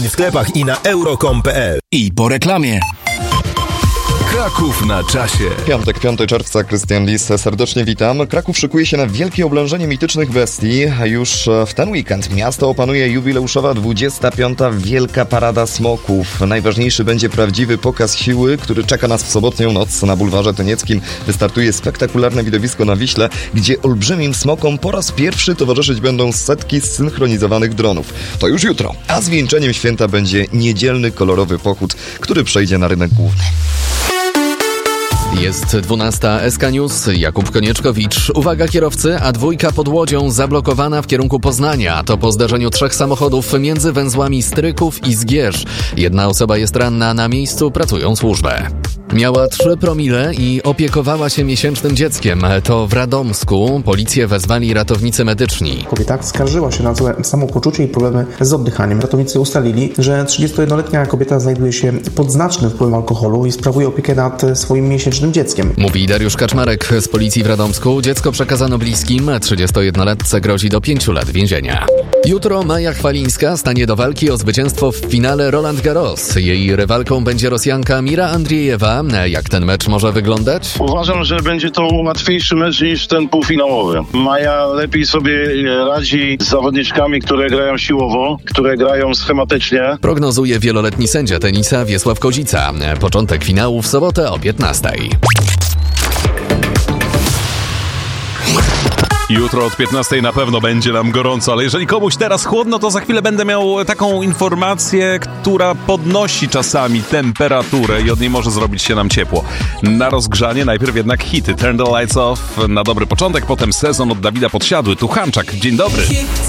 W sklepach i na euro.com.pl. I po reklamie. Kraków na czasie. Piątek, 5 czerwca, Krystian Lis, serdecznie witam. Kraków szykuje się na wielkie oblężenie mitycznych bestii. Już w ten weekend miasto opanuje jubileuszowa 25. Wielka Parada Smoków. Najważniejszy będzie prawdziwy pokaz siły, który czeka nas w sobotnią noc na bulwarze Tynieckim. Wystartuje spektakularne widowisko na Wiśle, gdzie olbrzymim smokom po raz pierwszy towarzyszyć będą setki zsynchronizowanych dronów. To już jutro, a zwieńczeniem święta będzie niedzielny kolorowy pochód, który przejdzie na rynek główny. Jest 12. SK News, Jakub Konieczkowicz. Uwaga kierowcy, A2 pod Łodzią zablokowana w kierunku Poznania. To po zdarzeniu 3 samochodów między węzłami Stryków i Zgierz. Jedna osoba jest ranna, na miejscu pracują służby. Miała 3 promile i opiekowała się miesięcznym dzieckiem. To w Radomsku. Policję wezwali ratownicy medyczni. Kobieta skarżyła się na złe samopoczucie i problemy z oddychaniem. Ratownicy ustalili, że 31-letnia kobieta znajduje się pod znacznym wpływem alkoholu i sprawuje opiekę nad swoim miesięcznym dzieckiem. Mówi Dariusz Kaczmarek z policji w Radomsku. Dziecko przekazano bliskim. 31-letce grozi do 5 lat więzienia. Jutro Maja Chwalińska stanie do walki o zwycięstwo w finale Roland Garros. Jej rywalką będzie Rosjanka Mira Andriejewa. Jak ten mecz może wyglądać? Uważam, że będzie to łatwiejszy mecz niż ten półfinałowy. Maja lepiej sobie radzi z zawodniczkami, które grają siłowo, które grają schematycznie. Prognozuje wieloletni sędzia tenisa Wiesław Kozica. Początek finału w sobotę o 15:00. Jutro od 15:00 na pewno będzie nam gorąco, ale jeżeli komuś teraz chłodno, to za chwilę będę miał taką informację, która podnosi czasami temperaturę i od niej może zrobić się nam ciepło. Na rozgrzanie najpierw jednak hity. Turn the Lights Off na dobry początek, potem Sezon od Dawida Podsiadły. Tu Hanczak, dzień dobry.